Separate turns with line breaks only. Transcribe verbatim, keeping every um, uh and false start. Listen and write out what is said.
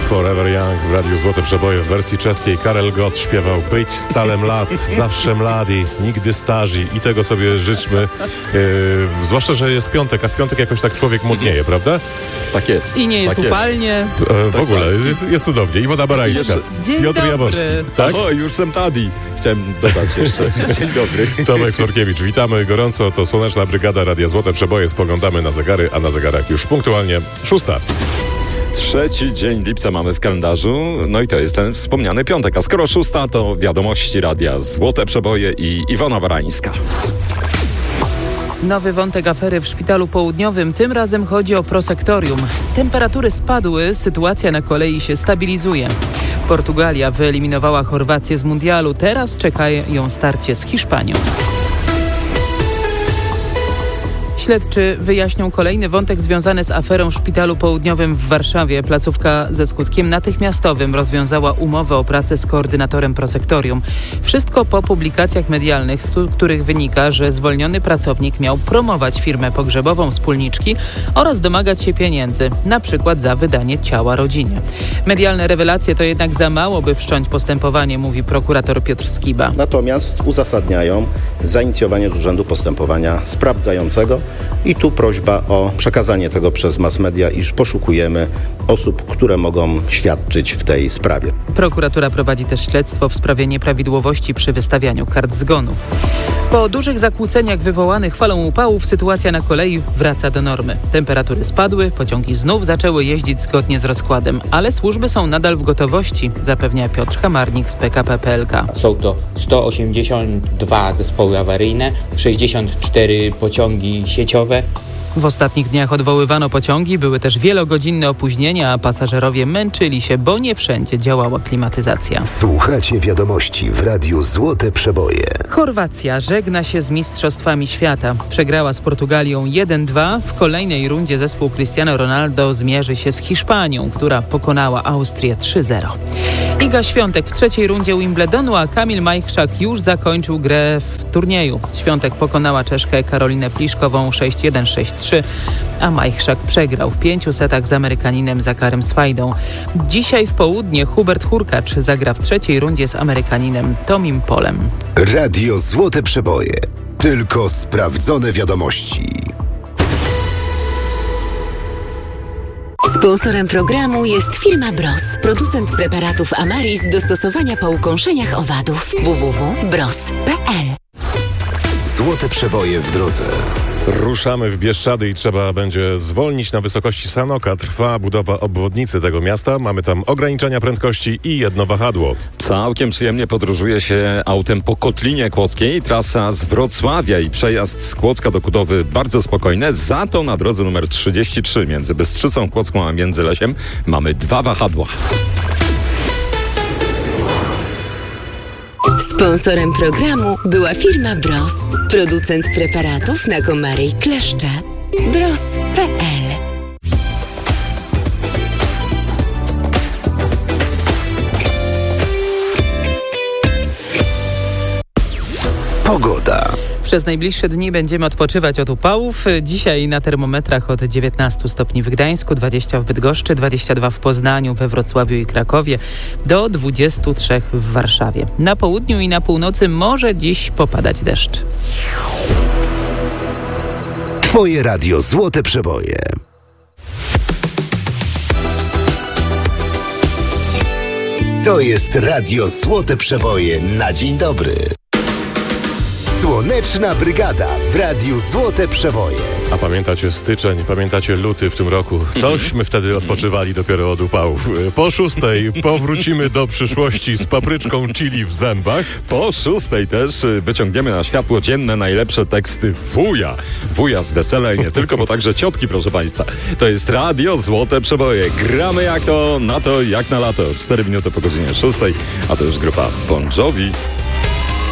Forever Young w Radiu Złote Przeboje w wersji czeskiej. Karel Gott śpiewał Być stale mlad, zawsze mladi, nigdy starzy i tego sobie życzmy. Yy, zwłaszcza, że jest piątek, a w piątek jakoś tak człowiek młodnieje, prawda?
Tak jest.
I nie jest
tak
upalnie.
Jest. E, w
tak,
ogóle
tak.
jest, jest cudownie. Iwona Barańska,
Dzień
Piotr
dobry.
Jaworski. Tak?
O, już sem tadi. Chciałem dodać jeszcze. Dzień dobry.
Tomek Florkiewicz, witamy gorąco. To Słoneczna Brygada Radia Złote Przeboje. Spoglądamy na zegary, a na zegarach już punktualnie szósta.
Trzeci dzień lipca mamy w kalendarzu, no i to jest ten wspomniany piątek. A skoro szósta, to wiadomości radia Złote Przeboje i Iwona Barańska.
Nowy wątek afery w Szpitalu Południowym. Tym razem chodzi o prosektorium. Temperatury spadły, sytuacja na kolei się stabilizuje. Portugalia wyeliminowała Chorwację z mundialu. Teraz czeka ją starcie z Hiszpanią. Śledczy wyjaśnią kolejny wątek związany z aferą w Szpitalu Południowym w Warszawie. Placówka ze skutkiem natychmiastowym rozwiązała umowę o pracę z koordynatorem prosektorium. Wszystko po publikacjach medialnych, z których wynika, że zwolniony pracownik miał promować firmę pogrzebową wspólniczki oraz domagać się pieniędzy, na przykład za wydanie ciała rodzinie. Medialne rewelacje to jednak za mało, by wszcząć postępowanie, mówi prokurator Piotr Skiba.
Natomiast uzasadniają zainicjowanie z urzędu postępowania sprawdzającego. I tu prośba o przekazanie tego przez mass media, iż poszukujemy osób, które mogą świadczyć w tej sprawie.
Prokuratura prowadzi też śledztwo w sprawie nieprawidłowości przy wystawianiu kart zgonu. Po dużych zakłóceniach wywołanych falą upałów sytuacja na kolei wraca do normy. Temperatury spadły, pociągi znów zaczęły jeździć zgodnie z rozkładem, ale służby są nadal w gotowości, zapewnia Piotr Hamarnik z P K P P L K.
Są to sto osiemdziesiąt dwa zespoły awaryjne, sześćdziesiąt cztery pociągi sieciowe.
W ostatnich dniach odwoływano pociągi, były też wielogodzinne opóźnienia, a pasażerowie męczyli się, bo nie wszędzie działała klimatyzacja.
Słuchacie wiadomości w Radiu Złote Przeboje.
Chorwacja żegna się z Mistrzostwami Świata. Przegrała z Portugalią jeden dwa. W kolejnej rundzie zespół Cristiano Ronaldo zmierzy się z Hiszpanią, która pokonała Austrię trzy zero. Iga Świątek w trzeciej rundzie Wimbledonu, a Kamil Majchrzak już zakończył grę w turnieju. Świątek pokonała Czeszkę Karolinę Pliszkową sześć jeden sześć trzy, a Majchrzak przegrał w pięciu setach z Amerykaninem Zakarem Swajdą. Dzisiaj w południe Hubert Hurkacz zagra w trzeciej rundzie z Amerykaninem Tomim Polem.
Radio Złote Przeboje. Tylko sprawdzone wiadomości.
Sponsorem programu jest firma Bros, producent preparatów Amaris do stosowania po ukąszeniach owadów. w w w kropka bros kropka p l.
Złote Przeboje w drodze.
Ruszamy w Bieszczady i trzeba będzie zwolnić na wysokości Sanoka. Trwa budowa obwodnicy tego miasta. Mamy tam ograniczenia prędkości i jedno wahadło.
Całkiem przyjemnie podróżuje się autem po Kotlinie Kłodzkiej. Trasa z Wrocławia i przejazd z Kłodzka do Kudowy bardzo spokojne. Za to na drodze numer trzydzieści trzy między Bystrzycą Kłodzką a Międzylesiem mamy dwa wahadła.
Sponsorem programu była firma Bros, producent preparatów na komary i kleszcze. bros kropka p l.
Pogoda.
Przez najbliższe dni będziemy odpoczywać od upałów. Dzisiaj na termometrach od dziewiętnastu stopni w Gdańsku, dwadzieścia w Bydgoszczy, dwadzieścia dwa w Poznaniu, we Wrocławiu i Krakowie, do dwudziestu trzech w Warszawie. Na południu i na północy może dziś popadać deszcz.
Twoje Radio Złote Przeboje. To jest Radio Złote Przeboje na dzień dobry. Słoneczna Brygada w Radiu Złote Przeboje.
A pamiętacie styczeń, pamiętacie luty w tym roku? Tośmy wtedy odpoczywali dopiero od upałów. Po szóstej powrócimy do przyszłości z papryczką chili w zębach.
Po szóstej też wyciągniemy na światło dzienne najlepsze teksty wuja. Wuja z wesela i nie tylko, bo także ciotki, proszę Państwa. To jest Radio Złote Przeboje. Gramy jak to, na to, jak na lato. Cztery minuty po godzinie szóstej, a to już grupa Bon Jovi.